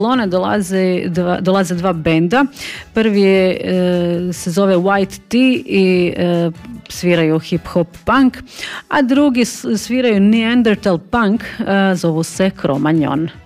Barcelone dolaze dva benda. Prvi se zove White Tea i sviraju hip-hop punk, a drugi sviraju Neanderthal punk, zovu se Cro-Magnon.